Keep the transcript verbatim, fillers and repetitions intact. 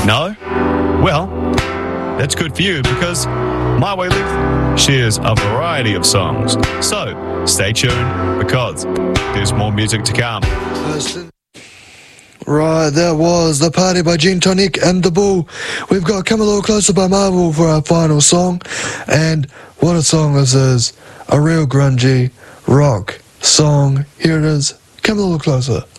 No? Well, that's good for you because My Way Live shares a variety of songs. So, stay tuned because there's more music to come. Right, that was The Party by Gin Tonic and The Bull. We've got Come a Little Closer by Marvel for our final song. And what a song this is. A real grungy rock song. Here it is. Come a little closer.